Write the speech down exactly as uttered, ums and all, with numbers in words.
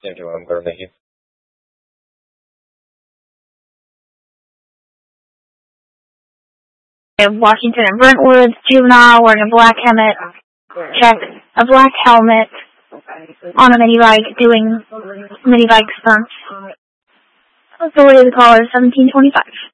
Thank you, I'm going to hit. Washington and Brentwood, juvenile, wearing a black helmet, check, a black helmet, on a mini bike, doing mini bike stunts. Authority of the caller, seventeen twenty-five.